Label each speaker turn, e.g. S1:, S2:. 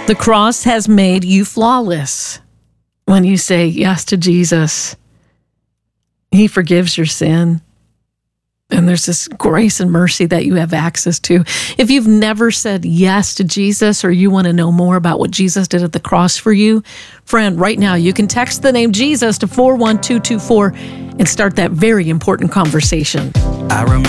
S1: The cross has made you flawless. When you say yes to Jesus, He forgives your sin. And there's this grace and mercy that you have access to. If you've never said yes to Jesus, or you want to know more about what Jesus did at the cross for you, friend, right now you can text the name Jesus to 41224 and start that very important conversation.
S2: I remember